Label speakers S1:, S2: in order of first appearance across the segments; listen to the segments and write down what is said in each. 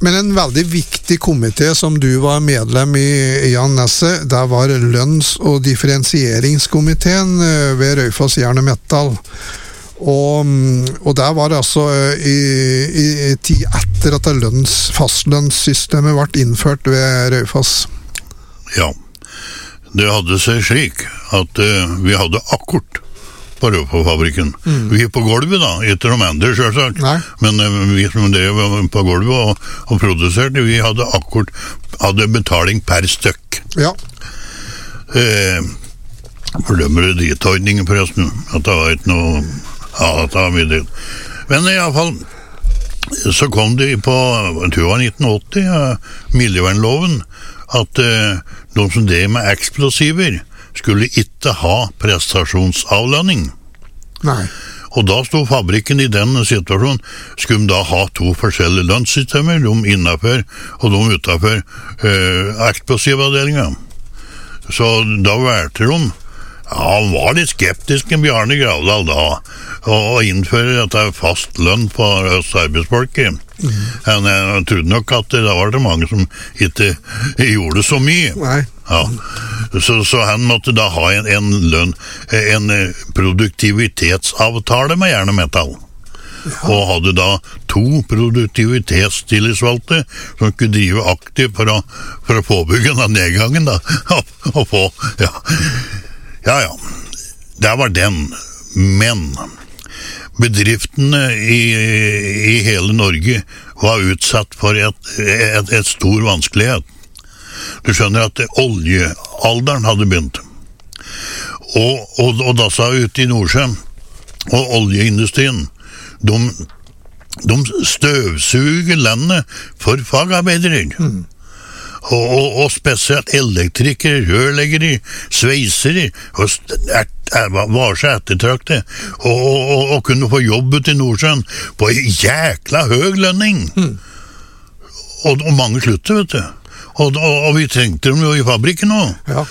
S1: Men en veldig viktig komité som du var medlem i, Jan Nesse, det var lønns- og differensieringskomiteen ved Raufoss Jern og Metall. Og det var altså i tid etter at fastlønnssystemet ble innført ved Raufoss.
S2: Ja, det hadde seg slik at vi hadde akkord på Raufoss-fabrikken. Vi på gulvet da, etter de andre selvsagt, men vi som drev på gulvet og produserte, vi hadde akkord, hadde betaling per stykk.
S1: Ja.
S2: Fordømmer dritordningen forresten, at det var ikke noe, ja, det var mye dritt. Men i alle fall, så kom det på, jeg tror det var 1980, miljøvernloven, at de som drev med eksplosiver skulle ikke ha prestasjonsavlønning.
S1: Nei.
S2: Og da stod fabrikken i den situasjonen, skulle de da ha to forskjellige lønnssystemer, de innenfor og de utenfor eksplosivavdelingen. Så da valgte de, han var litt skeptisk en Bjarne Gravdal da, og innføre dette fast lønn på arbeidsfolket. Jeg trodde nok at det var det mange som ikke gjorde så mye.
S1: Nei.
S2: Ja. Så han måtte da ha en lønn, en produktivitetsavtale med Jern og Metall. Ja. Og hadde da 2 produktivitetstillitsvalgte som skulle drive aktivt for å påbygge den nedgangen da, og få, ja. Ja, det var den, men bedriftene i hele Norge var utsatt for et stor vanskelighet. Du skjønner at oljealderen hadde begynt. Og da sa ute i Nordsjøen, og oljeindustrien, de støvsuger landet for fagarbeidere. Og spesielt elektrikere, rørleggere, sveisere, var så ettertraktet, og kunne få jobb ut i Nordsjøen på en jækla høy lønning. Og mange slutter, vet du. Og vi trengte dem jo i fabrikken nå. Ja.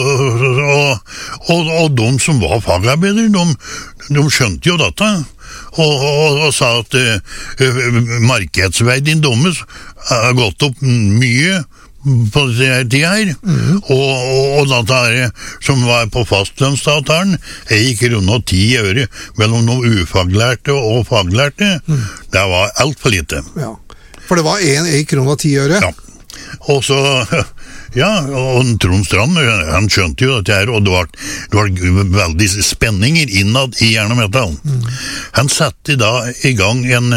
S2: Og de som var fagarbeidere, de skjønte jo dette. Og sa at markedsverdien deres har gått opp mye på denne tida her, og dette her som var på fastlønnsavtalen gikk rundt 10 øre mellom noen ufaglærte og faglærte. Det var alt for lite. Ja.
S1: For det var 1 krone og 10 øre?
S2: Ja. Og så, ja, og Trond Strand, han skjønte jo dette her, og det var veldig spenninger innad i Jern og Metall. Han satte da i gang en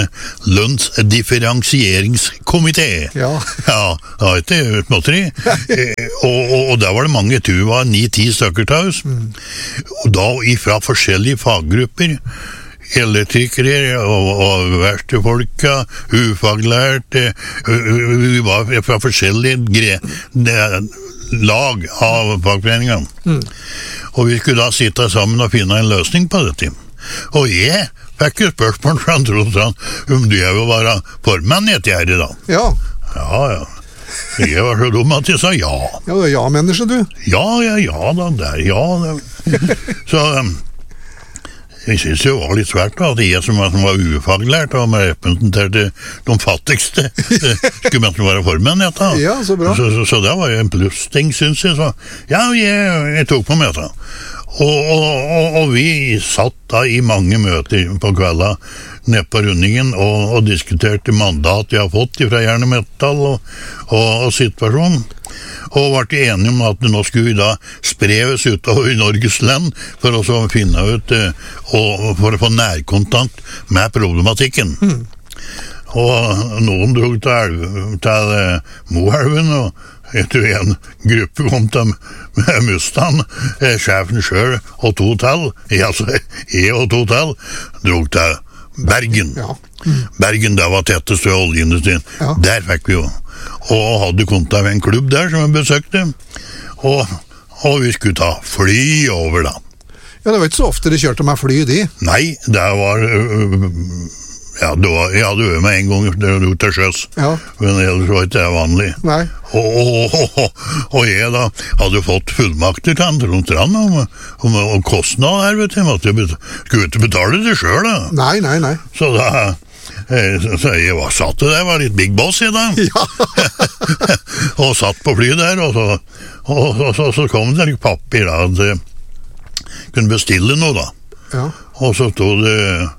S2: lønnsdifferensieringskomité. Ja. Ja, det var ikke småtteri. Og der var det mange, jeg tror det var 9-10 stykker til oss. Og da fra forskjellige faggrupper, elektrikere og verkstedfolka, ufaglærte, vi var fra forskjellige lag av fagforeningene. Og vi skulle da sitte sammen og finne en løsning på dette. Og jeg fikk jo spørsmål fra Trond om du vil være formann i dette her i dag.
S1: Ja.
S2: Ja. Jeg var så dum at jeg sa ja.
S1: Ja, du er ja-menneske, du.
S2: Ja da, det er ja. Så jeg synes det var litt svært da, at jeg som var ufaglært og representerte de fattigste skulle man være formenn i dette.
S1: Ja, så bra.
S2: Så det var jo en plussting, synes jeg. Så ja, jeg tok på med dette. Og vi satt da i mange møter på kvelda nede på rundingen og diskuterte mandat jeg har fått fra Jern og Metall og situasjonen. Og ble enige om at nå skulle vi da spreves utover i Norges land for å så finne ut og for å få nærkontakt med problematikken. Og noen drog til Moelven, og jeg tror en gruppe kom til Mustang, sjefen selv og 2 til, altså jeg og 2 til, drog til Bergen. Ja. Bergen, det var tettest ved oljeindustrien. Ja. Der fikk vi jo. Og hadde kontakt med en klubb der som jeg besøkte, og vi skulle ta fly over da.
S1: Ja, det var ikke så ofte de kjørte med fly, de.
S2: Nei, det var jeg hadde øvet meg en gang ut til sjøs, men ellers var ikke det vanlig. Nei. Og jeg da hadde fått fullmakter til Trond Strand om kostnad her, vet du, skulle ikke betale det selv da.
S1: Nei.
S2: Så da Så jeg satt der, var litt big boss i dag.
S1: Ja.
S2: Og satt på flyet der, og så kom det litt papir da, at jeg kunne bestille noe da.
S1: Ja.
S2: Og så stod det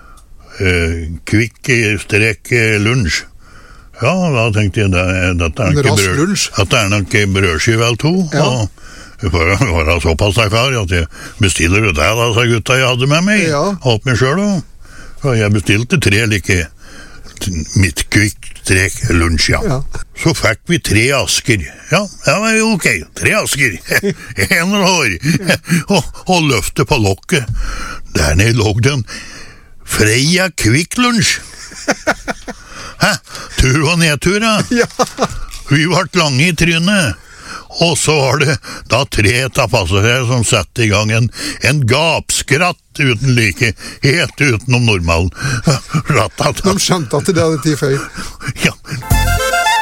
S2: kvikk lunsj. Ja, da tenkte jeg, dette er nok brødskive eller to,
S1: ja.
S2: Og for å være såpass erfar at jeg bestiller det der, da, sa gutta jeg hadde med meg,
S1: ja.
S2: Holdt meg selv, og jeg bestilte 3 like mitt kvikk-lunsj, ja.
S1: Ja.
S2: Så fikk vi 3 asker. Ja, ok, 3 asker. En hår. Og løfte på lokket. Der nede lå den Freia kvikk-lunsj. Hæ? Tur og nedtur, da.
S1: Ja.
S2: Vi ble lange i trynet. Og så var det da 3 av passasjerer som satte i gang en gapskratt uten like, helt utenom normalen.
S1: De skjønte at det hadde tid feil.
S2: Ja,